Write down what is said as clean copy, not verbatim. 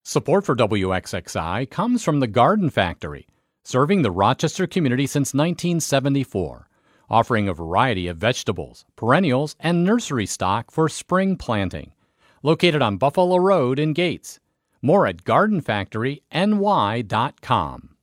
Support for WXXI comes from the Garden Factory, serving the Rochester community since 1974, offering a variety of vegetables, perennials, and nursery stock for spring planting. Located on Buffalo Road in Gates. More at gardenfactoryny.com.